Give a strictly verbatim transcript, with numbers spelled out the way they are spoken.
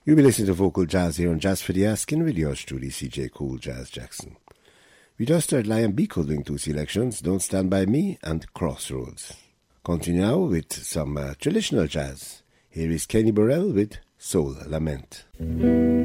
You'll be listening to Vocal Jazz here on Jazz for the Asking with yours truly, C J Cool Jazz Jackson. We just heard Lion Biko doing two selections, Don't Stand By Me and Crossroads. Continue now with some uh, traditional jazz. Here is Kenny Burrell with Soul Lament.